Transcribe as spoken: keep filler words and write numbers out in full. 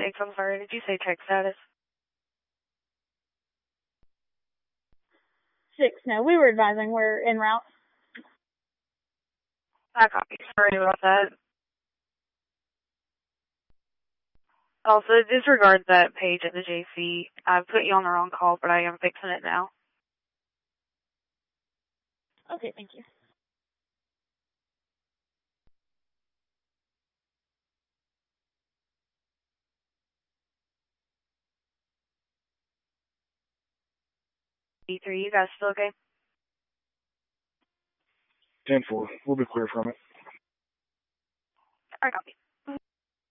six, I'm sorry, did you say check status? Six, no, we were advising we're en route. I copy. Sorry about that. Also, disregard that page at the J C. I put you on the wrong call, but I am fixing it now. Okay, thank you. D three, you guys still okay? ten four. We'll be clear from it. I copy.